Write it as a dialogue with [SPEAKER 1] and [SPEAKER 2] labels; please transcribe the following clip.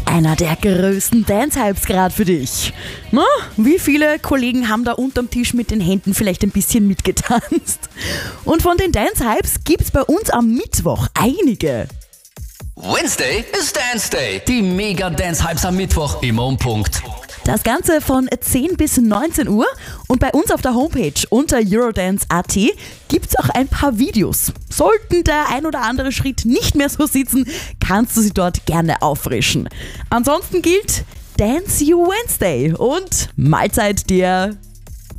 [SPEAKER 1] einer der größten Dance-Hypes gerade für dich. Na, wie viele Kollegen haben da unterm Tisch mit den Händen vielleicht ein bisschen mitgetanzt? Und von den Dance-Hypes gibt's bei uns am Mittwoch einige.
[SPEAKER 2] Wednesday ist Dance Day. Die Mega-Dance-Hypes am Mittwoch, immer um Punkt.
[SPEAKER 1] Das Ganze von 10 bis 19 Uhr und bei uns auf der Homepage unter Eurodance.at gibt's auch ein paar Videos. Sollten der ein oder andere Schritt nicht mehr so sitzen, kannst du sie dort gerne auffrischen. Ansonsten gilt Dance You Wednesday und Mahlzeit dir!